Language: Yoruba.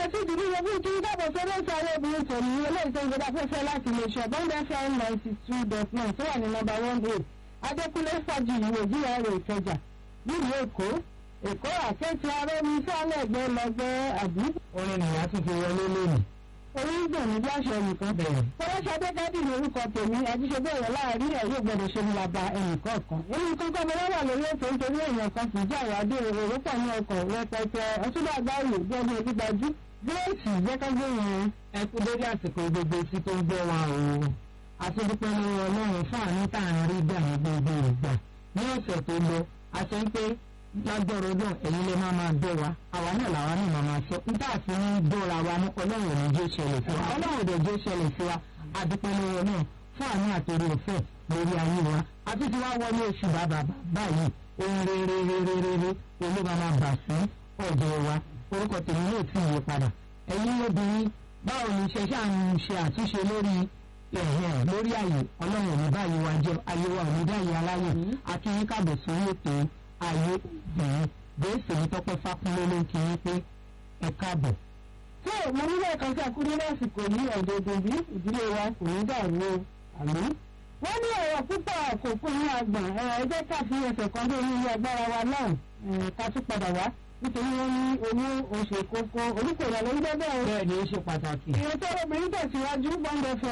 sí ìdílé yẹn fún kí dábọ̀ sọ́dọ̀ sáré obìnrin tòní eléyìí tó ń gbọdọ̀ afẹ́fẹ́ láti lè ṣe bọ́ńdà fm 92.9 tó wà ní nọ́mbà 1A adékúnlé fàjì ìwé ìjìyà rẹ̀ ìkẹjà nílùú èkó àkẹ́tì arẹ́mi sálẹ̀gbẹ́ lọ́gbẹ́ àbí. orin nìyà tún fi wọlé lónìí. orí ń gbọ̀n ní bí àṣẹ nìkan bẹ̀rẹ̀. fọlọ́ṣadé dádì ní orúkọ tèmi àjíṣebí ẹ̀rọ láàárín ẹ̀ yóò gbọdọ̀ ṣe ní bàbá ẹnìkọ̀ọ̀kan. èmi kankan mo wà lórí ètò nítorí èèyàn kan kì í jà wá dé èrò pọ̀ ní ọkọ̀ rẹpẹtẹ ọtúbà gbáyò bí ọdún ojúgbajú gírèsì jẹ́kẹ́gbé yẹn. ẹ kú dédé àsìkò gbogbo tí tó ń gbọ́ wa o. àtúndúpẹ́ lọ́wọ́ ọlọ́run fún àánú tá à ń rí gbà ní gbogbo ìgbà. ní ọ̀sẹ̀ tó lọ àṣẹ ń pé lágbọ́rọ̀ náà ẹ̀yin lè máa gbọ́ wa àwa náà làwa náà máa sọ nígbà tí ń gbọ́ra wa ní ọlọ́run ò ní jẹ́ ṣẹlẹ̀ sí wa ọlọ́run ò dẹ̀ jẹ́ ṣẹlẹ̀ sí wa adúpẹ́ lọ́wọ́ náà fún àánú àtòrí ọ̀fẹ́ lórí ayé wa àti tí wàá wọlé oṣù bàbá báyìí ohun rere olóba máa bà sí ọ̀dọ̀ wa orúkọ tèmi yóò tí ì yí padà ẹ̀yin obìnrin báwo ni iṣẹ́ ṣáà ń ṣe àtúnṣe lórí àyè ọlọ́run ò ní báyìí wa jẹ́ ayé wa ò ní báyìí aláyè àti yín káàbọ̀ sórí ètò ayé bẹ̀rẹ̀ bẹ́ẹ̀ sì ní tọ́pẹ́ fákúnlé ló ń kí yín pé ẹ káàbọ̀. tó mo nílò ẹ̀kan sí àkúrẹ́ lásìkò yìí ọ̀dọ̀dọ̀ bí ìdílé wa kò ní dàrú o àmì. wọ́n ní ọ̀rọ̀ púpọ̀ kò kún ní agbọ̀n ẹ jẹ́ ká fi ẹsẹ̀ kan dé orí agbára wa náà ká tún padà wá nítorí wọ́n ní owó oṣù kókó orúkọ ìyàlẹ́ ń gbẹ́ bẹ́ẹ̀. bẹ́ẹ̀ ni ó ṣe pàtàkì. ìrètí obìnrin tẹ̀síwájú gbọ́ndọ̀fẹ́